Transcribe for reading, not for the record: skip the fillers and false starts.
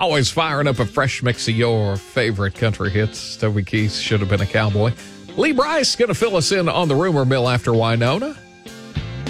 Always firing up a fresh mix of your favorite country hits. Toby Keith should have been a cowboy. Lee Bryce going to fill us in on the rumor mill after Winona.